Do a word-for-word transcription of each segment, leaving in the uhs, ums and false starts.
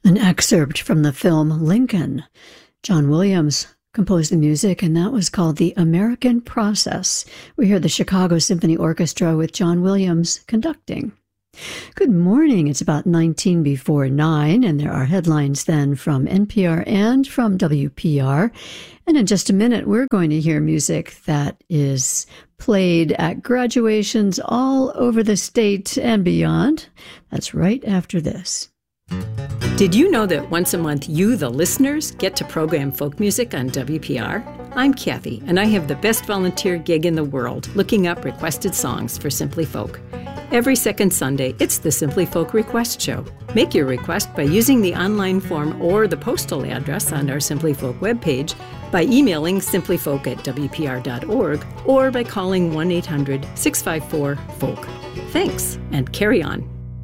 An excerpt from the film Lincoln. John Williams composed the music, and that was called The American Process. We hear the Chicago Symphony Orchestra with John Williams conducting. Good morning. It's about nineteen before nine, and there are headlines then from N P R and from W P R. And in just a minute, we're going to hear music that is played at graduations all over the state and beyond. That's right after this. Did you know that once a month you, the listeners, get to program folk music on W P R? I'm Kathy, and I have the best volunteer gig in the world, looking up requested songs for Simply Folk. Every second Sunday, it's the Simply Folk Request Show. Make your request by using the online form or the postal address on our Simply Folk webpage, by emailing simplyfolk at w p r dot org, or by calling one eight hundred six five four folk. Thanks, and carry on.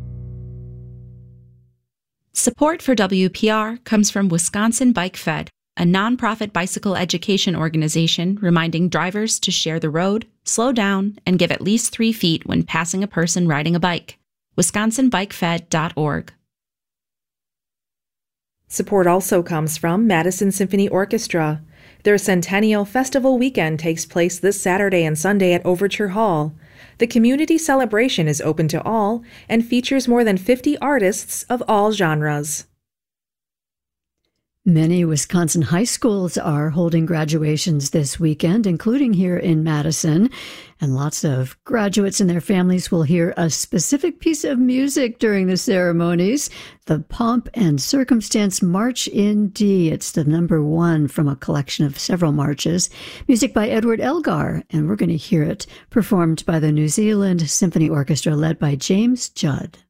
Support for W P R comes from Wisconsin Bike Fed, a nonprofit bicycle education organization reminding drivers to share the road, slow down, and give at least three feet when passing a person riding a bike. wisconsin bike fed dot org. Support also comes from Madison Symphony Orchestra. Their Centennial Festival weekend takes place this Saturday and Sunday at Overture Hall. The community celebration is open to all and features more than fifty artists of all genres. Many Wisconsin high schools are holding graduations this weekend, including here in Madison, and lots of graduates and their families will hear a specific piece of music during the ceremonies, the Pomp and Circumstance March in D. It's the number one from a collection of several marches, music by Edward Elgar, and we're going to hear it performed by the New Zealand Symphony Orchestra led by James Judd.